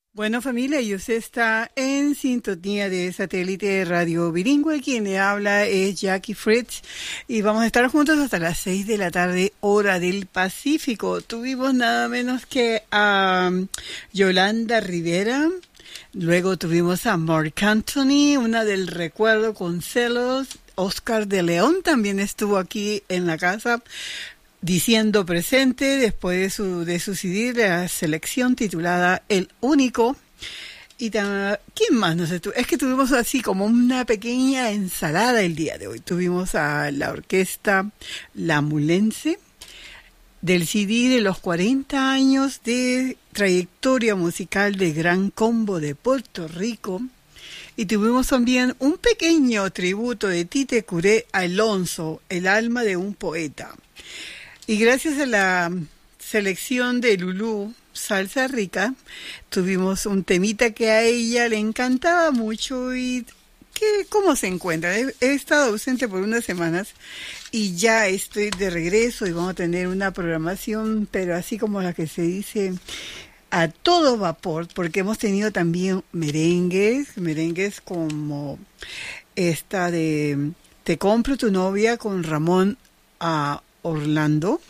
Bueno, familia, y usted está en sintonía de Satélite Radio Bilingüe. Quien le habla es Jackie Fritz y vamos a estar juntos hasta las 6 de la tarde, hora del Pacífico. Tuvimos nada menos que a Yolanda Rivera, luego tuvimos a Marc Anthony, una del recuerdo con celos. Oscar de León también estuvo aquí en la casa, diciendo presente después de su CD de la selección titulada El Único. Y ¿quién más nos estuvo? Es que tuvimos así como una pequeña ensalada el día de hoy. Tuvimos a la orquesta La Mulense del CD de los 40 años de trayectoria musical de Gran Combo de Puerto Rico. Y tuvimos también un pequeño tributo de Tite Curé Alonso, El alma de un poeta. Y gracias a la selección de Lulú, Salsa Rica, tuvimos un temita que a ella le encantaba mucho. Y ¿cómo se encuentra? He estado ausente por unas semanas y ya estoy de regreso y vamos a tener una programación, pero así como la que se dice, a todo vapor, porque hemos tenido también merengues como esta de Te compro tu novia con Ramón Orlando.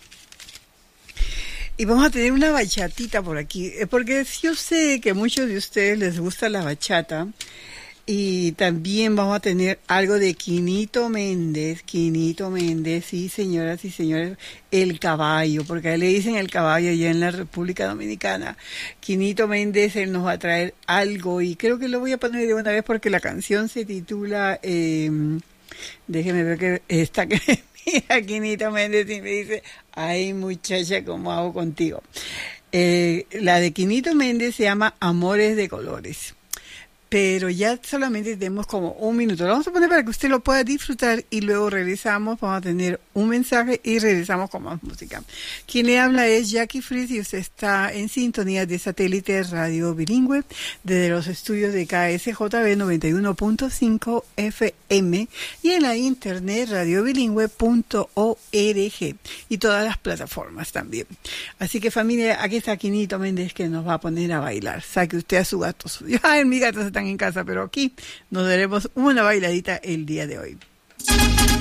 Y vamos a tener una bachatita por aquí, porque yo sé que a muchos de ustedes les gusta la bachata. Y también vamos a tener algo de Quinito Méndez, sí, señoras y señores, el caballo, porque a él le dicen el caballo allá en la República Dominicana. Quinito Méndez, él nos va a traer algo y creo que lo voy a poner de una vez porque la canción se titula, déjeme ver que esta que me mira Quinito Méndez y me dice, ay muchacha, ¿cómo hago contigo? La de Quinito Méndez se llama Amores de Colores. Pero ya solamente tenemos como un minuto. Lo vamos a poner para que usted lo pueda disfrutar y luego regresamos. Vamos a tener un mensaje y regresamos con más música. Quien le habla es Jackie Fritz y usted está en sintonía de Satélite Radio Bilingüe desde los estudios de KSJB 91.5 FM y en la internet radiobilingüe.org y todas las plataformas también. Así que familia, aquí está Quinito Méndez que nos va a poner a bailar. Saque usted a su gato suyo. Ay, mi gato se está en casa, pero aquí nos daremos una bailadita el día de hoy.